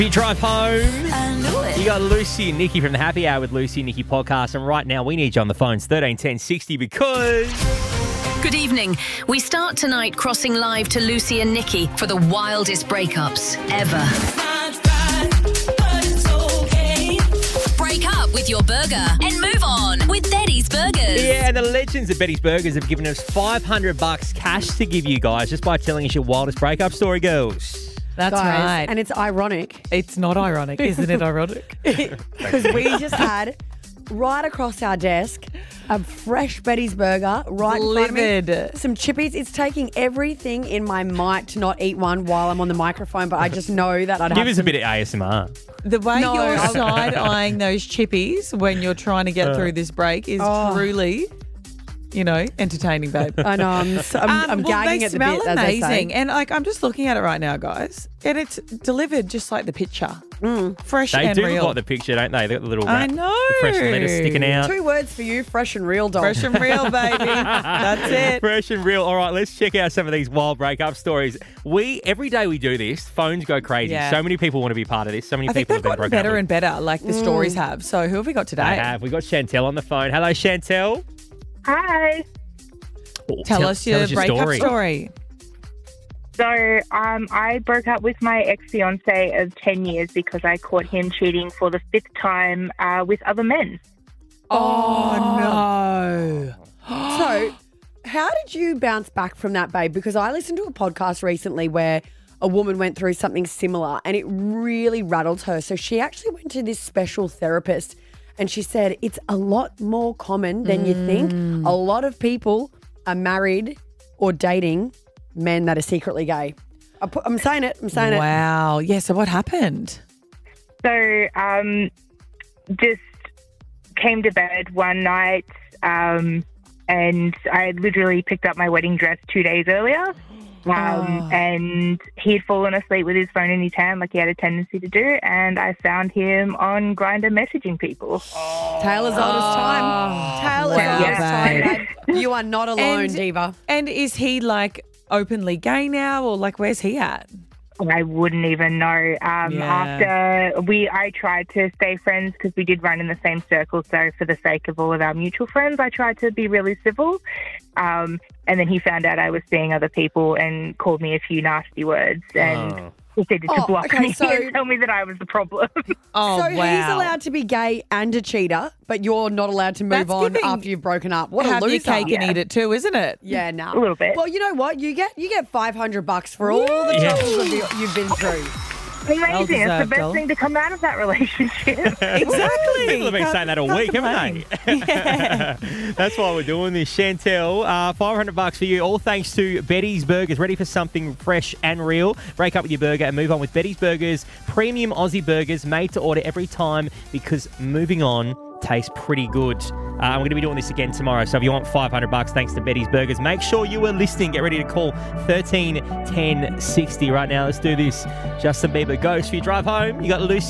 You drive home. I knew it. You got Lucy and Nikki from the Happy Hour with Lucy and Nikki podcast. And right now we need you on the phones 13 10 60 because... Good evening. We start tonight crossing live to Lucy and Nikki for the wildest breakups ever. Break up with your burger and move on with Betty's Burgers. Yeah, and the legends of Betty's Burgers have given us $500 cash to give you guys just by telling us your wildest breakup story, girls. That's Guys, right. and it's ironic It's not ironic, isn't it ironic? because we just had right across our desk a fresh Betty's burger right in front of me. Delivered. Some chippies. It's taking everything in my might to not eat one while I'm on the microphone, but I just know that I'd Give have us some. a bit of ASMR. The way No, you're I'll- side-eyeing those chippies when you're trying to get through this break is truly, entertaining, babe. I know. I'm gagging they at the smell bit, as they say. amazing. And I'm just looking at it right now, guys. And it's delivered just like the picture. Fresh They and do real. look like the picture, don't they? They got the little I wrap, know. the fresh lettuce sticking out. 2 words for you, fresh and real, dog. Fresh and real, baby. That's it. Fresh and real. All right, let's check out some of these wild breakup stories. Every day we do this, phones go crazy. Yeah. So many people want to be part of this. So many I think people they've have been gotten broken up better with. and better, like the stories have. So who have we got today? I have. We got Chantel on the phone. Hello, Chantel. Hi. Oh, Tell us your breakup story. So I broke up with my ex-fiance of 10 years because I caught him cheating for the 5th time with other men. Oh, no. So, how did you bounce back from that, babe? Because I listened to a podcast recently where a woman went through something similar and it really rattled her. So she actually went to this special therapist and she said it's a lot more common than you think. A lot of people are married or dating men that are secretly gay. I'm saying it. I'm saying it. Wow. Yeah, so what happened? So just came to bed one night and I literally picked up my wedding dress 2 days earlier. And he had fallen asleep with his phone in his hand like he had a tendency to do, and I found him on Grindr messaging people. Tale as old as time. Tale as Wow, old as time, babe. babe. You are not alone, Diva. And is he like openly gay now, or like where's he at? I wouldn't even know. After I tried to stay friends because we did run in the same circle. So for the sake of all of our mutual friends, I tried to be really civil. And then he found out I was seeing other people and called me a few nasty words and proceeded to block me and tell me that I was the problem. Oh, So he's allowed to be gay and a cheater, but you're not allowed to move That's on giving- after you've broken up. What a have loser. your cake and eat it too, isn't it? Yeah, no. A little bit. Well, you know what? You get $500 for all the troubles you've been through. Amazing. It's the deserved, best doll. thing to come out of that relationship. Exactly. People have been saying that all week, haven't they? Yeah. That's why we're doing this. Chantel, $500 for you. All thanks to Betty's Burgers. Ready for something fresh and real? Break up with your burger and move on with Betty's Burgers. Premium Aussie burgers made to order every time because moving on tastes pretty good. I'm going to be doing this again tomorrow. So if you want $500 thanks to Betty's Burgers, make sure you are listening. Get ready to call 13 10 60 right now. Let's do this. Justin Bieber Ghost for your drive home. You got Lucy.